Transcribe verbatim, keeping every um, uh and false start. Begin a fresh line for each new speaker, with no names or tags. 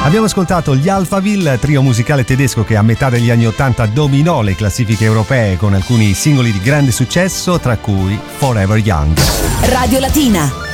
Abbiamo ascoltato gli Alphaville, trio musicale tedesco che a metà degli anni ottanta dominò le classifiche europee con alcuni singoli di grande successo, tra cui Forever Young.
Radio Latina.